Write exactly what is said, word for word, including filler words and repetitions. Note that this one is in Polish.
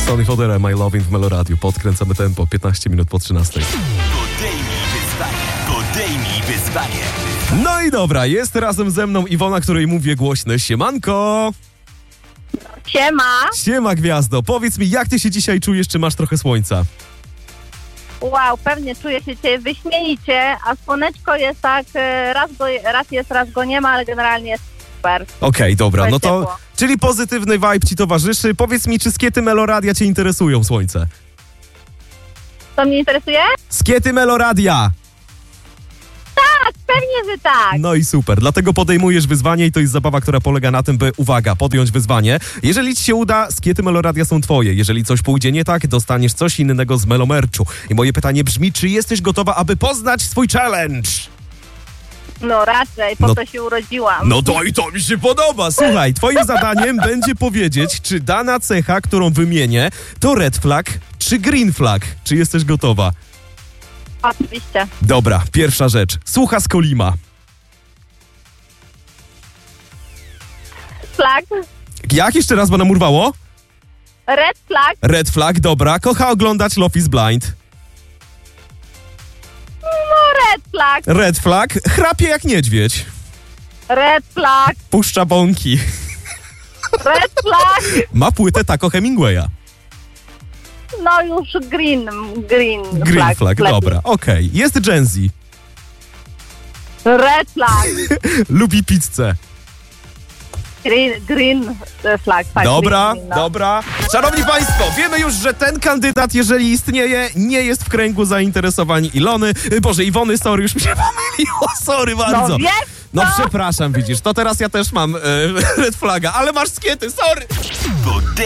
Sonny Fodera, My Loving w Meloradiu. Podkręcamy tempo, piętnaście minut po trzynastej. Podejmij wyzwanie, podejmij wyzwanie. No i dobra, jest razem ze mną Iwona, której mówię głośno. Siemanko! Siema. Siema gwiazdo, powiedz mi, jak ty się dzisiaj czujesz, czy masz trochę słońca? Wow, pewnie czuję się dzisiaj wyśmienicie, a słoneczko jest tak, e, raz, go, raz jest, raz go nie ma, ale generalnie jest super. Okej, dobra, no to, Ciepło. czyli pozytywny vibe ci towarzyszy. Powiedz mi, czy skiety Meloradia cię interesują, słońce? Co mnie interesuje? Skiety Meloradia! Tak, pewnie, że tak. No i super, dlatego podejmujesz wyzwanie i to jest zabawa, która polega na tym, by, uwaga, podjąć wyzwanie. Jeżeli ci się uda, skiety Meloradia są twoje. Jeżeli coś pójdzie nie tak, dostaniesz coś innego z Melomerchu. I moje pytanie brzmi, czy jesteś gotowa, aby poznać swój challenge? No raczej, po No- to się urodziłam. No to i to mi się podoba. Słuchaj, twoim zadaniem będzie powiedzieć, czy dana cecha, którą wymienię, to red flag czy green flag. Czy jesteś gotowa? Oczywiście. Dobra, pierwsza rzecz. Słucha z Kolima. Flag, Jak jeszcze raz, bo nam urwało? red flag, Red flag, dobra. Kocha oglądać Love is Blind. no red flag, Red flag, chrapie jak niedźwiedź. red flag, Puszcza bąki. red flag, Ma płytę Taco Hemingwaya. no już green, green, Green flag. flag, lepiej. dobra, okej. Jest Gen Z. Red flag, Lubi pizzę. green, green flag. Tak, Dobra, green, no. dobra. Szanowni Państwo, wiemy już, że ten kandydat, jeżeli istnieje, nie jest w kręgu zainteresowań Ilony. Boże, Iwony, sorry, już mi się pomyliło, sorry bardzo. No wiesz No co? przepraszam, widzisz, to teraz ja też mam e, red flaga, ale masz skiety, sorry. Podejmij